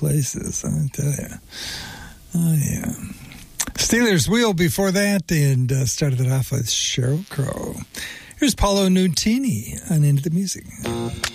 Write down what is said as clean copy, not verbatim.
places, I tell you. Oh, yeah. Steelers Wheel before that, and started it off with Sheryl Crow. Here's Paolo Nutini on Into the Music.